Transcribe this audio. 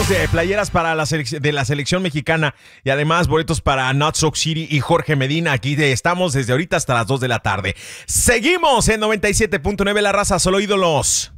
boletos de playeras para de la selección mexicana y además boletos para Not So City y Jorge Medina. Aquí estamos desde ahorita hasta las 2 de la tarde. Seguimos en 97.9 La Raza, solo ídolos.